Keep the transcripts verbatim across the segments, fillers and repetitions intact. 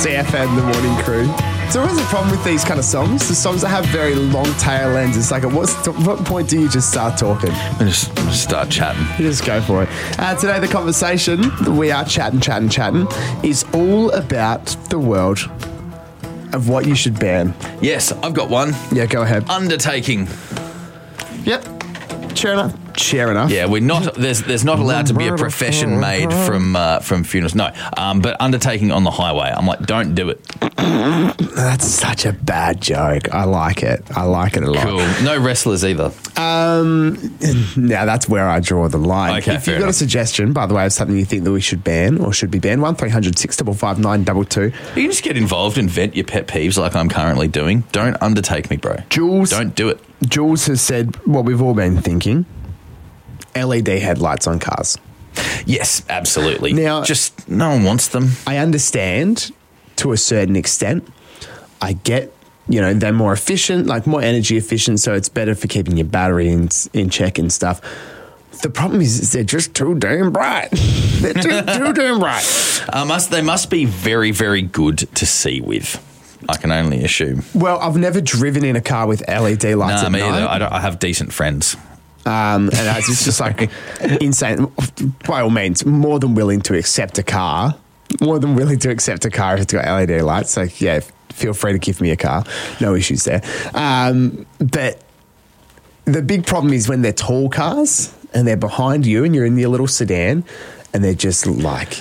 C F M, The Morning Crew. There's always a problem with these kind of songs. The songs that have very long tail ends. It's like, at what's, what point do you just start talking? And just, just start chatting. You just go for it. Uh, today, the conversation, we are chatting, chatting, chatting, is all about the world of what you should ban. Yes, I've got one. Yeah, go ahead. Undertaking. Yep. Fair enough. Fair enough. Yeah, we're not. There's there's not allowed to be a profession made from uh, from funerals. No, um, but undertaking on the highway. I'm like, don't do it. That's such a bad joke. I like it. I like it a lot. Cool. No wrestlers either. Um, now that's where I draw the line. Okay, if you've got enough. a suggestion, by the way, of something you think that we should ban or should be banned, one three hundred six five five nine two two. You can just get involved and vent your pet peeves like I'm currently doing. Don't undertake me, bro. Jules, Don't do it. Jules has said what we've all been thinking. L E D headlights on cars. Yes, absolutely. Now- just no one wants them. I understand to a certain extent. I get, you know, they're more efficient, like more energy efficient, so it's better for keeping your battery in, in check and stuff. The problem is, is they're just too damn bright. They're too, too damn bright. Uh, must they must be very, very good to see with. I can only assume. Well, I've never driven in a car with L E D lights Nah, at me night. either. I, don't, I have decent friends. Um, and it's just like insane. By all means, more than willing to accept a car. More than willing to accept a car if it's got L E D lights. So, yeah, feel free to give me a car. No issues there. Um, but the big problem is when they're tall cars and they're behind you and you're in your little sedan and they're just like...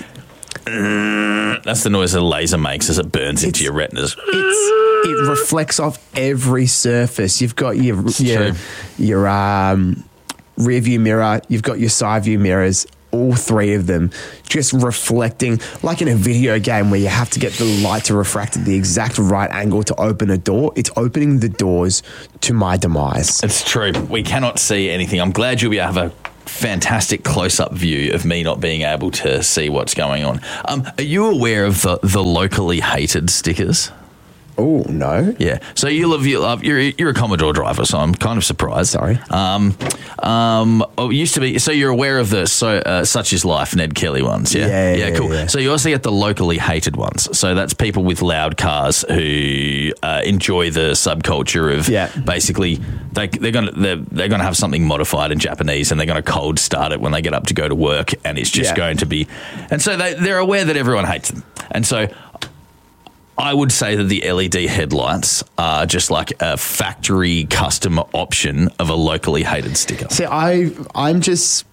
That's the noise a laser makes as it burns into It's- your retinas. It's, it reflects off every surface. You've got your your, true. your um, rear view mirror. You've got your side view mirrors. All three of them just reflecting, like in a video game where you have to get the light to refract at the exact right angle to open a door. It's opening the doors to my demise. It's true. We cannot see anything. I'm glad you'll be able to have a fantastic close-up view of me not being able to see what's going on. Um, are you aware of the, the locally hated stickers? Oh, no. Yeah. So you love, you love, you're, you're a Commodore driver, so I'm kind of surprised. Sorry. Um, um, oh, it used to be, so you're aware of the so uh, Such Is Life Ned Kelly ones, yeah? Yeah, yeah, cool. yeah. So you also get the locally hated ones. So that's people with loud cars who uh, enjoy the subculture of Yeah. basically they, they're going to they're, they're going to have something modified in Japanese and they're going to cold start it when they get up to go to work and it's just Yeah. going to be, and so they, they're aware that everyone hates them. And so I would say that the L E D headlights are just like a factory custom option of a locally hated sticker. See, I, I'm just...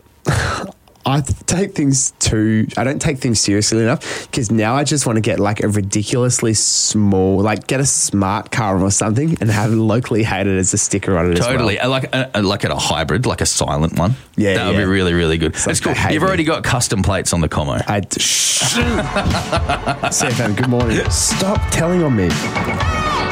I take things too... I don't take things seriously enough because now I just want to get like a ridiculously small... Like get a smart car or something and have it locally hated as a sticker on it Totally. as well. Like a, like at a hybrid, like a silent one. Yeah, That would yeah. be really, really good. like That's cool. they hate You've me. already got custom plates on the Como. I... C F M, good morning. Stop telling on me.